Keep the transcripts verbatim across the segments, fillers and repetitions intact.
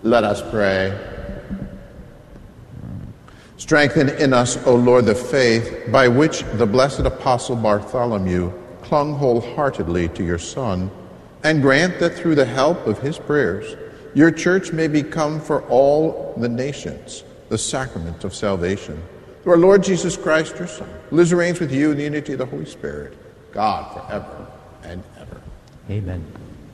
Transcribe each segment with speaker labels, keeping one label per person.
Speaker 1: Let us pray. Strengthen in us, O Lord, the faith by which the blessed Apostle Bartholomew clung wholeheartedly to your Son, and grant that through the help of his prayers, your church may become for all the nations the sacrament of salvation. Through our Lord Jesus Christ, your Son, who lives and reigns with you in the unity of the Holy Spirit, God forever and ever.
Speaker 2: Amen.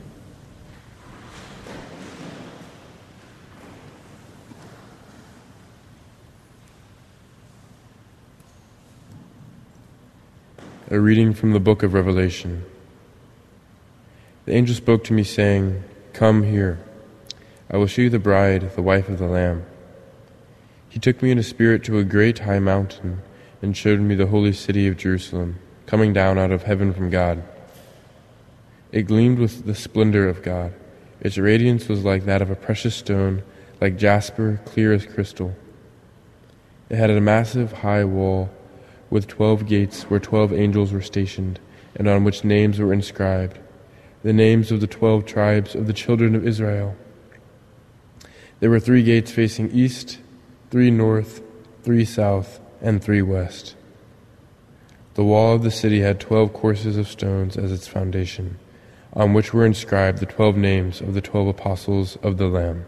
Speaker 3: A reading from the book of Revelation. The angel spoke to me, saying, "Come here. I will show you the bride, the wife of the Lamb." He took me in a spirit to a great high mountain, and showed me the holy city of Jerusalem, coming down out of heaven from God. It gleamed with the splendor of God. Its radiance was like that of a precious stone, like jasper, clear as crystal. It had a massive high wall, with twelve gates where twelve angels were stationed, and on which names were inscribed, the names of the twelve tribes of the children of Israel. There were three gates facing east, three north, three south, and three west. The wall of the city had twelve courses of stones as its foundation, on which were inscribed the twelve names of the twelve apostles of the Lamb.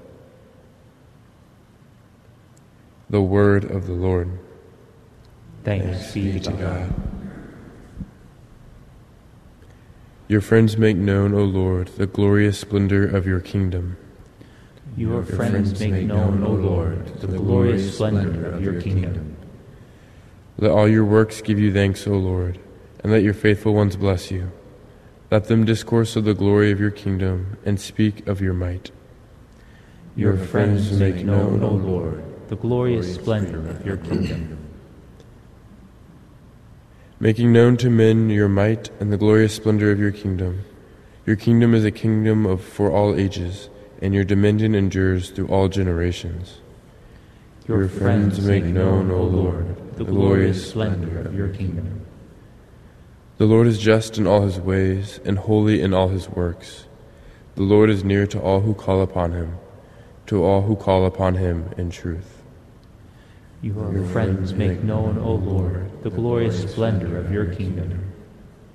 Speaker 3: The word of the Lord.
Speaker 2: Thanks, Thanks be to God. God.
Speaker 3: Your friends make known, O Lord, the glorious splendor of your kingdom.
Speaker 2: Your, your friends, friends make known, O Lord, the, the glorious splendor of your kingdom.
Speaker 3: Let all your works give you thanks, O Lord, and let your faithful ones bless you. Let them discourse of the glory of your kingdom and speak of your might.
Speaker 2: Your, your friends, friends make known, O Lord, the glorious splendor of your kingdom.
Speaker 3: Making known to men your might and the glorious splendor of your kingdom. Your kingdom is a kingdom of for all ages, and your dominion endures through all generations.
Speaker 2: Your, your friends, friends make known, O Lord, the glorious splendor of your kingdom.
Speaker 3: The Lord is just in all his ways, and holy in all his works. The Lord is near to all who call upon him, to all who call upon him in truth.
Speaker 2: Your friends make known, O Lord, the glorious splendor of your kingdom.